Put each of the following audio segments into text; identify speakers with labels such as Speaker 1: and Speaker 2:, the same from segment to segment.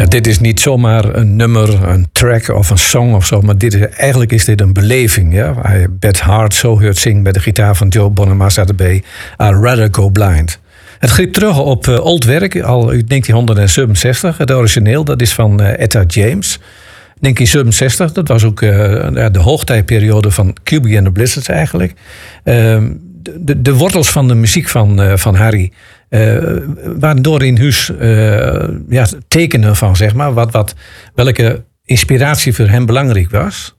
Speaker 1: Ja, dit is niet zomaar een nummer, een track of een song of zo, maar eigenlijk is dit een beleving. Ja? Beth Hart zo hoort zingen bij de gitaar van Joe Bonamassa erbij. I'd Rather Go Blind. Het greep terug op oud werk, al uit 1967. Het origineel, dat is van Etta James. 1967, dat was ook de hoogtijperiode van QB and the Blizzards eigenlijk. De wortels van de muziek van Harry waren door in huis tekenen van, zeg maar, welke inspiratie voor hem belangrijk was.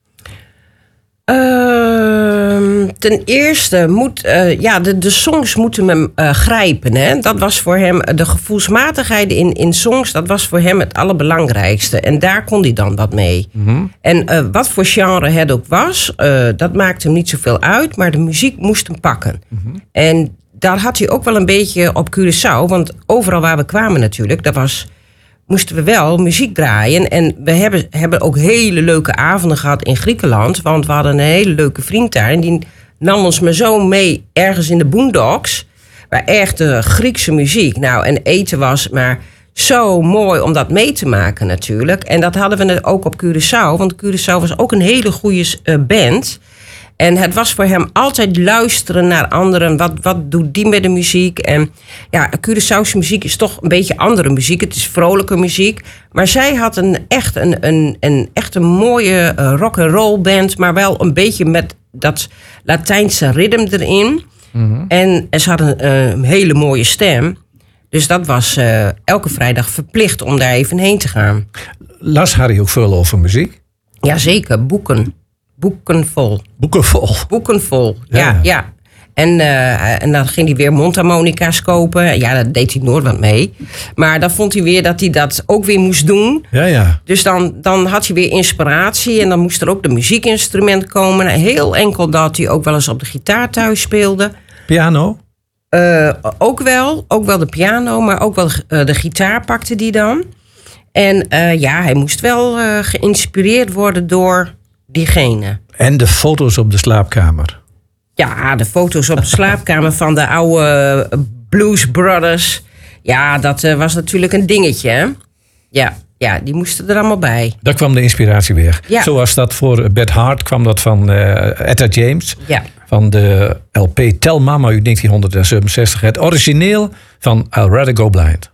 Speaker 2: Ten eerste moet de songs moeten hem grijpen. Hè? Dat was voor hem de gevoelsmatigheid in songs. Dat was voor hem het allerbelangrijkste. En daar kon hij dan wat mee. Mm-hmm. En wat voor genre het ook was, dat maakte hem niet zoveel uit. Maar de muziek moest hem pakken. Mm-hmm. En daar had hij ook wel een beetje op Curaçao. Want overal waar we kwamen natuurlijk, moesten we wel muziek draaien. En we hebben ook hele leuke avonden gehad in Griekenland. Want we hadden een hele leuke vriend daar. En die nam ons maar zo mee ergens in de boondocks. Waar echt de Griekse muziek. Nou, en eten was maar zo mooi om dat mee te maken natuurlijk. En dat hadden we ook op Curaçao. Want Curaçao was ook een hele goede band. En het was voor hem altijd luisteren naar anderen. Wat doet die met de muziek? En ja, Curaçaose muziek is toch een beetje andere muziek. Het is vrolijke muziek. Maar zij had een echt een mooie rock-and-roll band. Maar wel een beetje met dat Latijnse ritme erin. Mm-hmm. En ze hadden een hele mooie stem. Dus dat was elke vrijdag verplicht om daar even heen te gaan.
Speaker 1: Las Harry ook veel over muziek?
Speaker 2: Jazeker, boeken. Boeken vol, ja. En dan ging hij weer mondharmonica's kopen. Ja, daar deed hij nooit wat mee. Maar dan vond hij weer dat hij dat ook weer moest doen.
Speaker 1: Ja.
Speaker 2: Dus dan had hij weer inspiratie. En dan moest er ook de muziekinstrument komen. Heel enkel dat hij ook wel eens op de gitaar thuis speelde.
Speaker 1: Piano?
Speaker 2: Ook wel de piano. Maar ook wel de gitaar pakte hij dan. En hij moest wel geïnspireerd worden door diegene.
Speaker 1: En de foto's op de slaapkamer.
Speaker 2: Ja, de foto's op de slaapkamer van de oude Blues Brothers. Ja, dat was natuurlijk een dingetje, hè? Ja, die moesten er allemaal bij.
Speaker 1: Daar kwam de inspiratie weer.
Speaker 2: Ja.
Speaker 1: Zoals dat voor Beth Hart kwam dat van Etta James.
Speaker 2: Ja.
Speaker 1: Van de LP Tell Mama uit 1967. Het origineel van I'd Rather Go Blind.